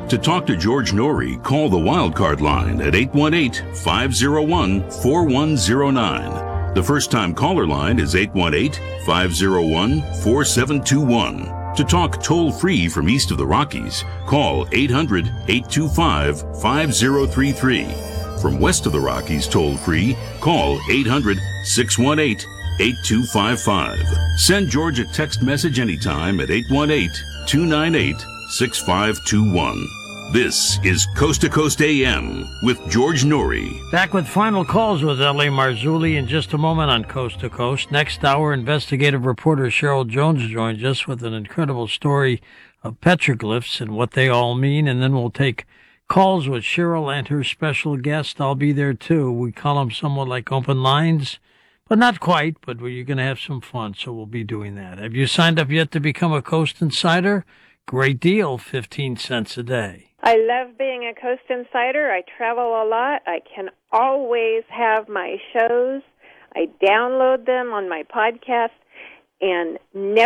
To talk to George Norrie, call the Wildcard line at 818-501-4109. The first-time caller line is 818-501-4721. To talk toll-free from east of the Rockies, call 800-825-5033. From west of the Rockies toll-free, call 800-618-8255. Send George a text message anytime at 818-298-6521. This is Coast to Coast AM with George Norrie. Back with final calls with L.A. Marzulli in just a moment on Coast to Coast. Next hour, investigative reporter Cheryl Jones joins us with an incredible story of petroglyphs and what they all mean. And then we'll take calls with Cheryl and her special guest. I'll be there too. We call them somewhat like open lines, but not quite, but you're going to have some fun, so we'll be doing that. Have you signed up yet to become a Coast Insider? Great deal, 15 cents a day. I love being a Coast Insider. I travel a lot. I can always have my shows. I download them on my podcast and never